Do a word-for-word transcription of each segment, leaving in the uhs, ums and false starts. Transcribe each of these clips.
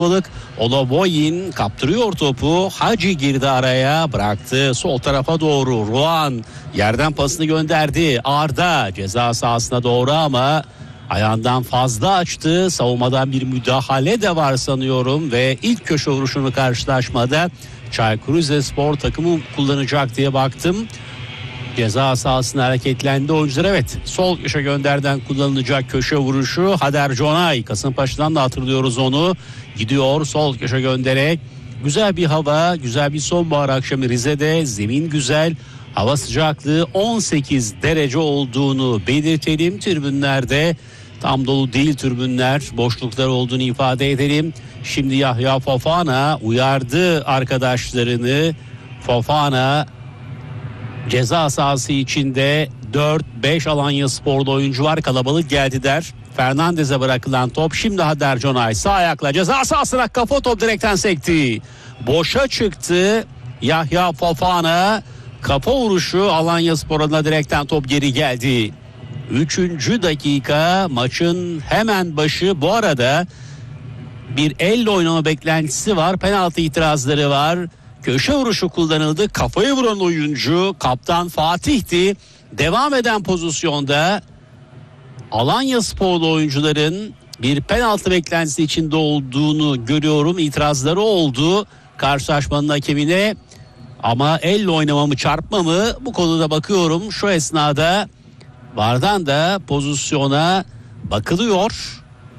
balık. Oloboyin kaptırıyor topu. Hacı girdi araya, bıraktı sol tarafa doğru. Ruan yerden pasını gönderdi. Arda ceza sahasına doğru ama ayağından fazla açtı. Savunmadan bir müdahale de var sanıyorum ve ilk köşe vuruşunu karşılaşmada Çaykur Rizespor takımı kullanacak diye baktım. Ceza sahasına hareketlendi oyuncular. Evet, sol köşe gönderden kullanılacak köşe vuruşu. Hader Conay, Kasımpaşa'dan da hatırlıyoruz onu. Gidiyor sol köşe göndererek. Güzel bir hava, güzel bir sonbahar akşamı Rize'de. Zemin güzel, hava sıcaklığı on sekiz derece olduğunu belirtelim. Tribünlerde tam dolu değil tribünler, boşluklar olduğunu ifade edelim. Şimdi Yahya Fofana uyardı arkadaşlarını. Fofana ceza sahası içinde dört beş Alanyaspor'da oyuncu var, kalabalık geldiler. Fernandez'e bırakılan top, şimdi Hader Conay sağ ayakla ceza sahasına, kafa top direkten sekti. Boşa çıktı Yahya Fofana, kafa vuruşu Alanyaspor'a direkten top geri geldi. Üçüncü dakika, maçın hemen başı. Bu arada bir elle oynama beklentisi var, penaltı itirazları var. Köşe vuruşu kullanıldı. Kafayı vuran oyuncu kaptan Fatih'ti. Devam eden pozisyonda Alanyasporlu oyuncuların bir penaltı beklentisi içinde olduğunu görüyorum. İtirazları oldu karşılaşmanın hakemine. Ama elle oynama mı, çarpma mı, bu konuda bakıyorum. Şu esnada VAR'dan da pozisyona bakılıyor.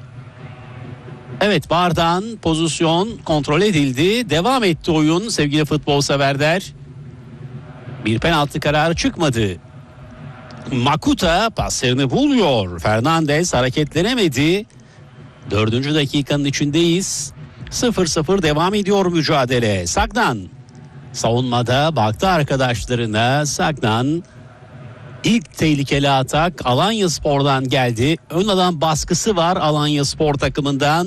Evet, VAR'dan pozisyon kontrol edildi. Devam etti oyun sevgili futbol severler. Bir penaltı kararı çıkmadı. Makuta paslarını buluyor. Fernandez hareketlenemedi. Dördüncü dakikanın içindeyiz. sıfır sıfır devam ediyor mücadele. Sagnan savunmada baktı arkadaşlarına. Sagnan ilk tehlikeli atak Alanyaspor'dan geldi. Ön alan baskısı var Alanyaspor takımından.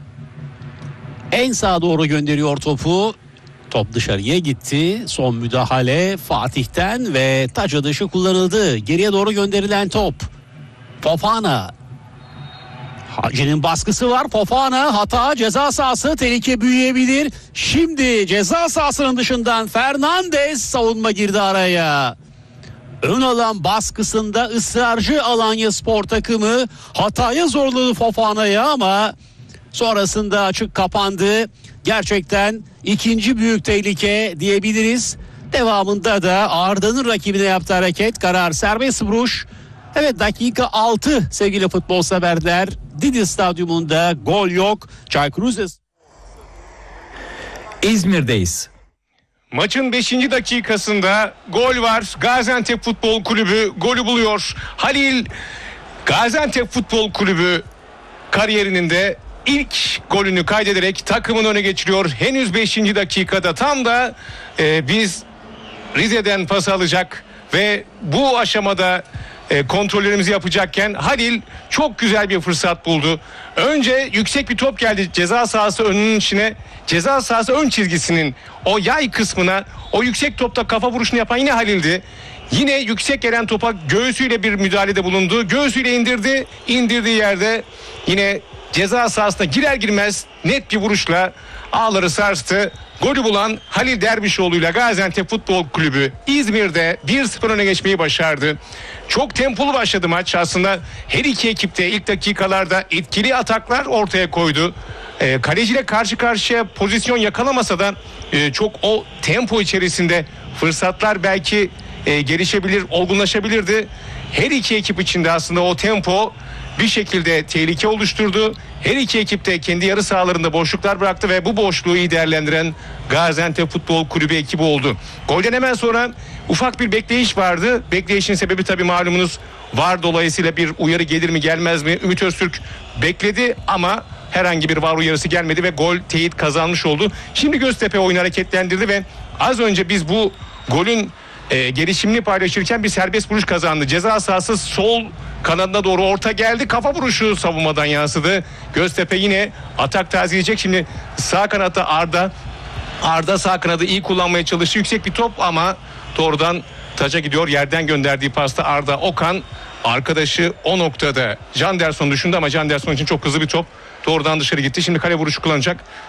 En sağa doğru gönderiyor topu. Top dışarıya gitti. Son müdahale Fatih'ten ve taç atışı kullanıldı. Geriye doğru gönderilen top. Fofana. Hacı'nın baskısı var. Fofana hata, ceza sahası, tehlike büyüyebilir. Şimdi ceza sahasının dışından Fernandez, savunma girdi araya. Ön alan baskısında ısrarcı Alanyaspor takımı hataya zorladı Fofana'ya ama sonrasında açık kapandı. Gerçekten ikinci büyük tehlike diyebiliriz. Devamında da Arda'nın rakibine yaptığı hareket, karar serbest vuruş. Evet, dakika altı sevgili futbol severler. Didi Stadyumunda gol yok. Çaykur Rizespor İzmir'deyiz. Maçın beşinci dakikasında gol var. Gaziantep Futbol Kulübü golü buluyor. Halil, Gaziantep Futbol Kulübü kariyerinin de ilk golünü kaydederek takımın öne geçiriyor. Henüz beşinci dakikada tam da e, biz Rize'den pas alacak ve bu aşamada e, kontrollerimizi yapacakken Halil çok güzel bir fırsat buldu. Önce yüksek bir top geldi ceza sahası önünün içine. Ceza sahası ön çizgisinin o yay kısmına o yüksek topta kafa vuruşunu yapan yine Halil'di. Yine yüksek gelen topa göğsüyle bir müdahalede bulundu. Göğsüyle indirdi. İndirdiği yerde yine ceza sahasına girer girmez net bir vuruşla ağları sarstı. Golü bulan Halil Dervişoğlu'yla Gaziantep Futbol Kulübü İzmir'de bir sıfır öne geçmeyi başardı. Çok tempolu başladı maç. Aslında her iki ekip de ilk dakikalarda etkili ataklar ortaya koydu. E, kaleciyle karşı karşıya pozisyon yakalamasa da e, çok o tempo içerisinde fırsatlar belki e, gelişebilir, olgunlaşabilirdi. Her iki ekip içinde aslında o tempo bir şekilde tehlike oluşturdu. Her iki ekip de kendi yarı sahalarında boşluklar bıraktı ve bu boşluğu iyi değerlendiren Gaziantep Futbol Kulübü ekibi oldu. Golden hemen sonra ufak bir bekleyiş vardı. Bekleyişin sebebi tabii malumunuz VAR dolayısıyla bir uyarı gelir mi gelmez mi? Ümit Öztürk bekledi ama herhangi bir VAR uyarısı gelmedi ve gol teyit kazanmış oldu. Şimdi Göztepe oyunu hareketlendirdi ve az önce biz bu golün e, gelişimini paylaşırken bir serbest vuruş kazandı. Ceza sahası sol kanadına doğru orta geldi. Kafa vuruşu savunmadan yansıdı. Göztepe yine atak tazeleyecek. Şimdi sağ kanatta Arda. Arda sağ kanadı iyi kullanmaya çalıştı. Yüksek bir top ama doğrudan taca gidiyor. Yerden gönderdiği pasta Arda Okan arkadaşı o noktada Janderson düşündü ama Janderson için çok hızlı bir top. Doğrudan dışarı gitti. Şimdi kale vuruşu kullanacak.